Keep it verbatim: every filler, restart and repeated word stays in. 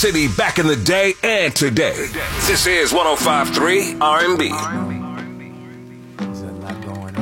City back in the day and today. This is one oh five point three R and B. There's a lot going on.